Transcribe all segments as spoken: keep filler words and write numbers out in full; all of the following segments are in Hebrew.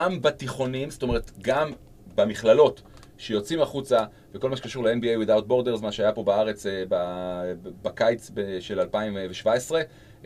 גם בתיכונים, זאת אומרת, גם במכללות שיוצאים החוצה, וכל מה שקשור ל-אן בי איי Without Borders, מה שהיה פה בארץ בקיץ של אלפיים שבע עשרה,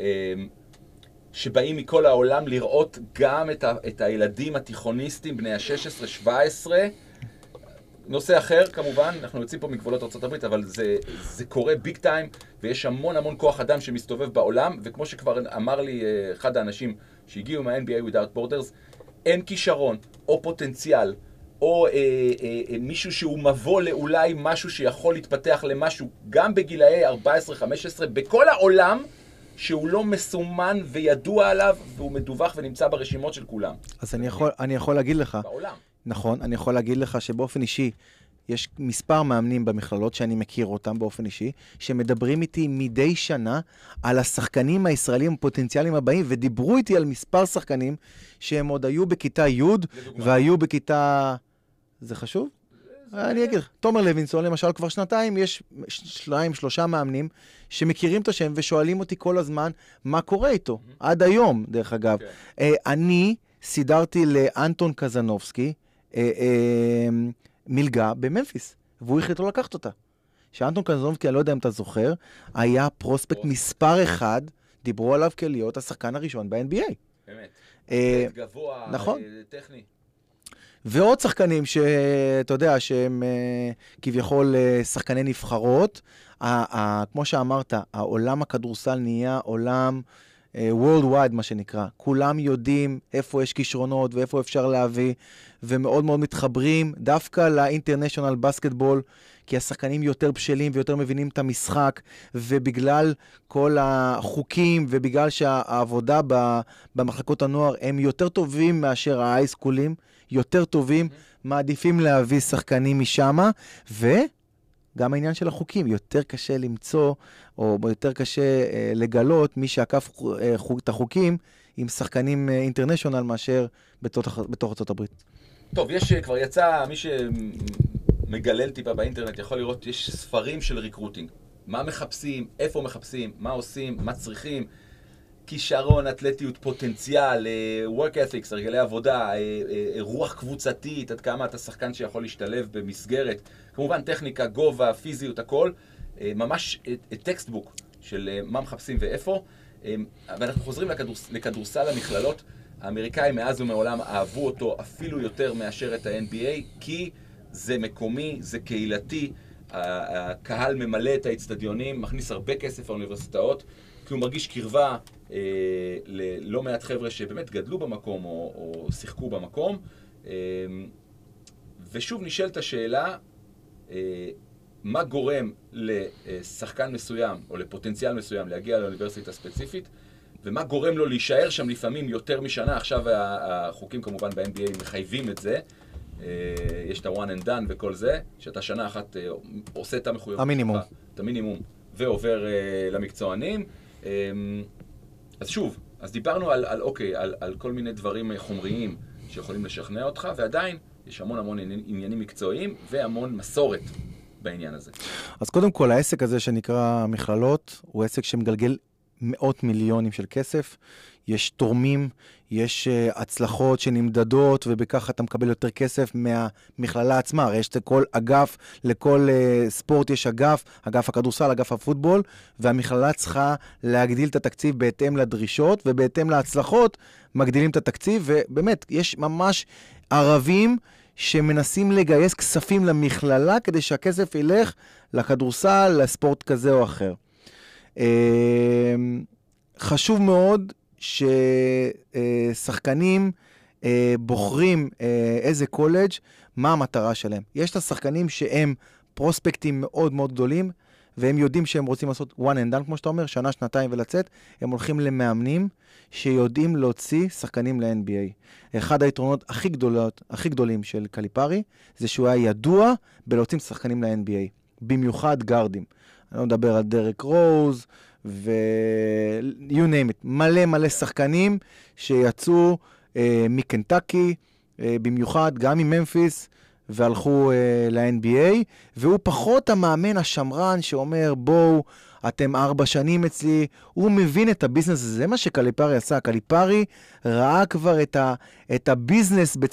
שבאים מכל העולם לראות גם את, ה- את הילדים התיכוניסטים בני ה-שש עשרה שבע עשרה. נושא אחר, כמובן, אנחנו יוצאים פה מגבולות ארצות הברית, אבל זה, זה קורה ביג טיים, ויש המון המון כוח אדם שמסתובב בעולם, וכמו שכבר אמר לי אחד האנשים שהגיעו מה-אן בי איי Without Borders, אין כישרון או פוטנציאל, או אה, אה, אה, מישהו שהוא מבוא לאולי משהו שיכול להתפתח למשהו, גם בגילאי ארבע עשרה חמש עשרה, בכל העולם, שהוא לא מסומן וידוע עליו, והוא מדווח ונמצא ברשימות של כולם. אז אני יכול, אני יכול להגיד לך, בעולם. נכון, אני יכול להגיד לך שבאופן אישי, יש מספר מאמנים במכללות שאני מכיר אותם באופן אישי, שמדברים איתי מדי שנה על השחקנים הישראלים הפוטנציאליים הבאים, ודיברו איתי על מספר שחקנים שהם עוד היו בכיתה י' והיו בכיתה... זה חשוב? אני אגיד, תומר לוינסון, למשל, כבר שנתיים, יש שניים, שלושה מאמנים שמכירים את השם ושואלים אותי כל הזמן מה קורה איתו, עד היום, דרך אגב. אני סידרתי לאנטון קזנובסקי מלגה בממפיס, והוא החליט לא לקחת אותה. שאנטון קזנובסקי, אני לא יודע אם אתה זוכר, היה פרוספקט מספר אחד, דיברו עליו כלהיות השחקן הראשון ב-אן בי איי. באמת. גבוה, טכני. ועוד שחקנים שאתה יודע שהם כביכול שחקני נבחרות, כמו שאמרת, העולם הכדורסל נהיה עולם worldwide מה שנקרא, כולם יודעים איפה יש כישרונות ואיפה אפשר להביא, ומאוד מאוד מתחברים דווקא לאינטרנשיונל בסקטבול, כי השחקנים יותר בשלים ויותר מבינים את המשחק, ובגלל כל החוקים ובגלל שהעבודה במחלקות הנוער הם יותר טובים מאשר ההייסקולים, יותר טובים, מעדיפים להביא שחקנים משם, וגם העניין של החוקים, יותר קשה למצוא, או יותר קשה אה, לגלות מי שעקף אה, חוק, את החוקים עם שחקנים אה, אינטרנשיונל מאשר בתוך, בתוך ארצות הברית. טוב, יש כבר יצא, מי שמגלל טיפה באינטרנט יכול לראות, יש ספרים של ריקרוטינג. מה מחפשים, איפה מחפשים, מה עושים, מה צריכים. כישרון, אתלטיות, פוטנציאל, work ethics, הרגלי עבודה, רוח קבוצתית, עד כמה אתה שחקן שיכול להשתלב במסגרת. כמובן, טכניקה, גובה, פיזיות, הכל. ממש טקסטבוק של מה מחפשים ואיפה. ואנחנו חוזרים לכדורס, לכדורסל המכללות. האמריקאים מאז ומעולם אהבו אותו אפילו יותר מאשר את ה-אן בי איי, כי זה מקומי, זה קהילתי. הקהל ממלא את האצטדיונים, מכניס הרבה כסף לאוניברסיטאות. כי הוא מרגיש קרבה אה, ללא מעט חבר'ה שבאמת גדלו במקום או, או שיחקו במקום. אה, ושוב נשאלת השאלה, אה, מה גורם לשחקן מסוים או לפוטנציאל מסוים להגיע לאוניברסיטה ספציפית, ומה גורם לו להישאר שם לפעמים יותר משנה. עכשיו החוקים כמובן ב-אן בי איי מחייבים את זה. אה, יש את ה-one and done וכל זה, שאתה שנה אחת אה, עושה את המחויבות. המינימום. את המינימום, ועובר אה, למקצוענים. אז שוב, אז דיברנו על, על, אוקיי, על, על כל מיני דברים חומריים שיכולים לשכנע אותך, ועדיין יש המון המון עניינים מקצועיים והמון מסורת בעניין הזה. אז קודם כל, העסק הזה שנקרא מכללות, הוא עסק שמגלגל מאות מיליונים של כסף. יש תורמים, יש uh, הצלחות שנמדדות, ובכך אתה מקבל יותר כסף מהמכללה עצמה. הרי יש לכל אגף, לכל uh, ספורט יש אגף, אגף הכדורסל, אגף הפוטבול, והמכללה צריכה להגדיל את התקציב בהתאם לדרישות, ובהתאם להצלחות מגדילים את התקציב, ובאמת, יש ממש ערבים שמנסים לגייס כספים למכללה, כדי שהכסף ילך לכדורסל, לספורט כזה או אחר. Uh, חשוב מאוד ששחקנים בוחרים איזה קולג', מה המטרה שלהם. יש את השחקנים שהם פרוספקטים מאוד מאוד גדולים, והם יודעים שהם רוצים לעשות one and done, כמו שאתה אומר, שנה, שנתיים ולצאת, הם הולכים למאמנים שיודעים להוציא שחקנים ל-אן בי איי. אחד היתרונות הכי גדולות, הכי גדולים של קליפרי, זה שהוא היה ידוע בלהוציא שחקנים ל-אן בי איי, במיוחד גארדים. אני לא מדבר על דרק רוז, ו... you name it, מלא מלא שחקנים שיצאו אה, מקנטקי, אה, במיוחד גם מממפיס, והלכו אה, ל-אן בי איי, והוא פחות המאמן השמרן שאומר, בואו, אתם ארבע שנים אצלי, הוא מבין את הביזנס הזה, זה מה שקליפרי עשה, קליפרי ראה כבר את, ה... את הביזנס בצד,